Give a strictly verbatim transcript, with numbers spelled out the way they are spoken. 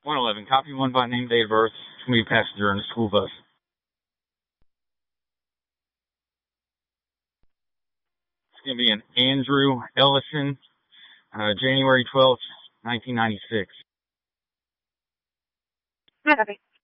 one eleven. Copy one by name, date of birth. It's going to be a passenger in the school bus. It's going to be an Andrew Ellison, uh, January twelfth, nineteen ninety-six. Hi, copy.